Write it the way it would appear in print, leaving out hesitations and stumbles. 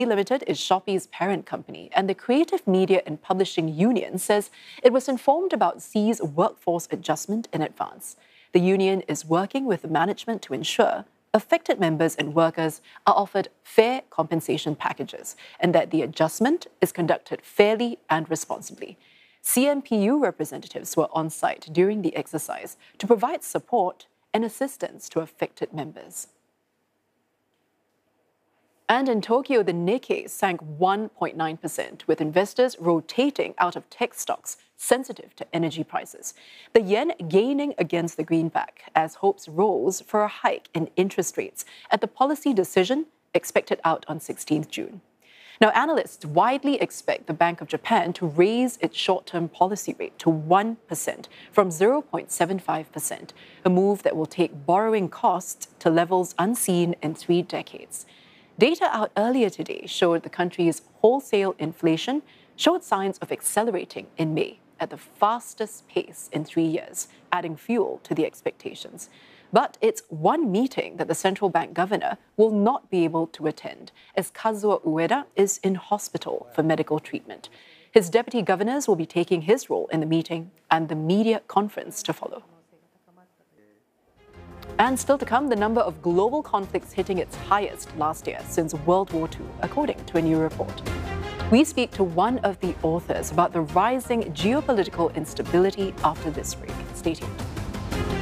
Limited is Shopee's parent company, and the Creative Media and Publishing Union says it was informed about Sea's workforce adjustment in advance. The union is working with the management to ensure affected members and workers are offered fair compensation packages and that the adjustment is conducted fairly and responsibly. CMPU representatives were on site during the exercise to provide support and assistance to affected members. And in Tokyo, the Nikkei sank 1.9%, with investors rotating out of tech stocks sensitive to energy prices. The yen gaining against the greenback as hopes rose for a hike in interest rates at the policy decision expected out on 16th June. Now, analysts widely expect the Bank of Japan to raise its short-term policy rate to 1% from 0.75%, a move that will take borrowing costs to levels unseen in 3 decades. Data out earlier today showed the country's wholesale inflation showed signs of accelerating in May at the fastest pace in 3 years, adding fuel to the expectations. But it's one meeting that the central bank governor will not be able to attend, as Kazuo Ueda is in hospital for medical treatment. His deputy governors will be taking his role in the meeting and the media conference to follow. And still to come, the number of global conflicts hitting its highest last year since World War II, according to a new report. We speak to one of the authors about the rising geopolitical instability after this break. Stay tuned.